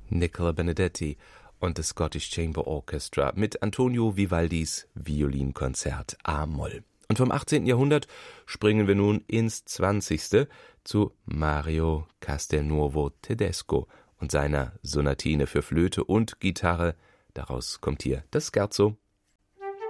Nicola Benedetti und das Scottish Chamber Orchestra mit Antonio Vivaldis Violinkonzert A-Moll. Und vom 18. Jahrhundert springen wir nun ins 20. zu Mario Castelnuovo Tedesco und seiner Sonatine für Flöte und Gitarre. Daraus kommt hier das Scherzo.